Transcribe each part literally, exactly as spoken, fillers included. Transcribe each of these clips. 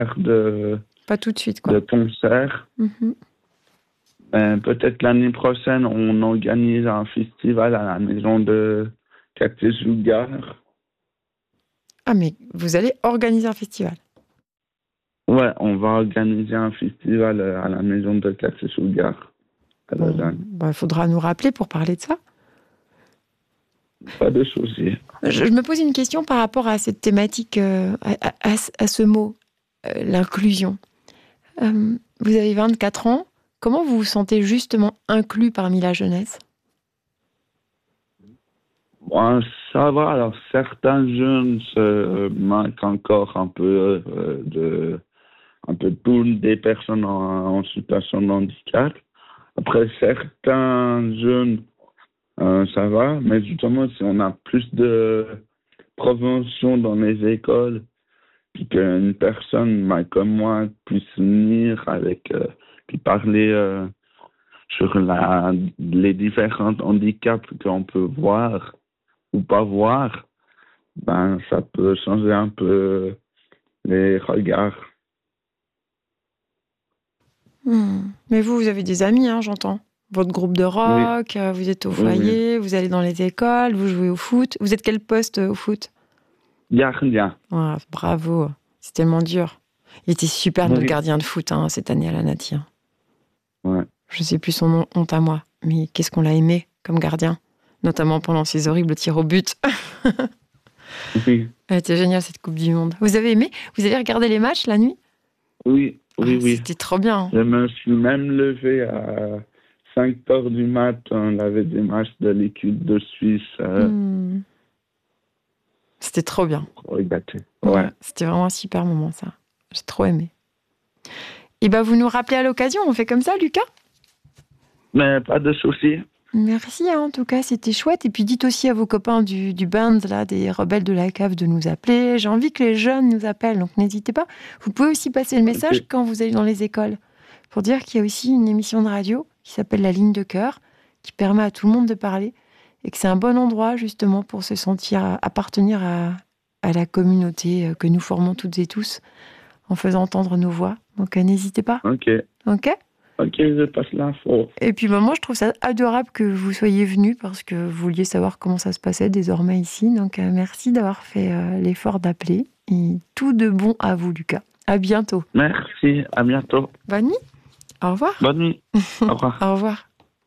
de, Pas tout de suite, quoi. de concert. Mm-hmm. Euh, peut-être l'année prochaine, on organise un festival à la maison de Cactus Sugar. Ah, mais vous allez organiser un festival? Ouais, on va organiser un festival à la maison de Cactus Sugar à Bon, Lausanne. bah, faudra nous rappeler pour parler de ça. Pas de souci. Je, je me pose une question par rapport à cette thématique, euh, à, à, à ce mot, euh, l'inclusion. Euh, vous avez vingt-quatre ans. Comment vous vous sentez justement inclus parmi la jeunesse? Bon, ça va. Alors, certains jeunes se manquent encore un peu euh, de, un peu toutes des personnes en, en situation de handicap. Après, certains jeunes, euh, ça va. Mais justement, si on a plus de prévention dans les écoles, puis qu'une personne bah, comme moi puisse venir avec, euh, puis parler euh, sur la, les différents handicaps qu'on peut voir ou pas voir, ben, ça peut changer un peu les regards. Hmm. Mais vous, vous avez des amis, hein, j'entends. Votre groupe de rock, Oui, euh, vous êtes au oui, oui. foyer, vous allez dans les écoles, vous jouez au foot. Vous êtes quel poste euh, au foot? Gardien. Ah, bravo, c'est tellement dur. Il était super, notre Oui. gardien de foot, hein, cette année à la Nati. Hein. Ouais. Je sais plus son nom, honte à moi. Mais qu'est-ce qu'on l'a aimé comme gardien, notamment pendant ses horribles tirs au but. Oui, Elle était géniale, cette Coupe du Monde. Vous avez aimé? Vous avez regardé les matchs la nuit? oui, oui, Ah, oui. c'était trop bien. Hein. Je me suis même levé à cinq heures du matin. On avait des matchs de l'équipe de Suisse. Euh, Hmm. C'était trop bien. Regardez. Ouais. Ouais. C'était vraiment un super moment, ça. J'ai trop aimé. Et ben, vous nous rappelez à l'occasion, on fait comme ça, Lucas? Mais pas de souci. Merci, hein, en tout cas, c'était chouette. Et puis dites aussi à vos copains du, du band, là, des rebelles de la cave, de nous appeler. J'ai envie que les jeunes nous appellent, donc n'hésitez pas. Vous pouvez aussi passer le message Ok. quand vous allez dans les écoles, pour dire qu'il y a aussi une émission de radio qui s'appelle La Ligne de Cœur, qui permet à tout le monde de parler, et que c'est un bon endroit, justement, pour se sentir appartenir à, à la communauté que nous formons toutes et tous, en faisant entendre nos voix. Donc euh, n'hésitez pas. Ok. Ok ? Ok, je passe l'info. Et puis bah, moi, je trouve ça adorable que vous soyez venus parce que vous vouliez savoir comment ça se passait désormais ici. Donc euh, merci d'avoir fait euh, l'effort d'appeler. Et tout de bon à vous, Lucas. À bientôt. Merci, à bientôt. Bonne nuit. Au revoir. Bonne nuit. Au revoir. Au revoir.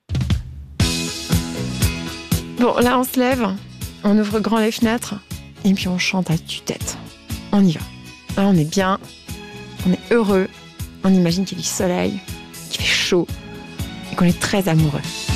Bon, là, on se lève, on ouvre grand les fenêtres et puis on chante à tue-tête. On y va. Là, on est bien, on est heureux, on imagine qu'il y a du soleil, qu'il fait chaud et qu'on est très amoureux.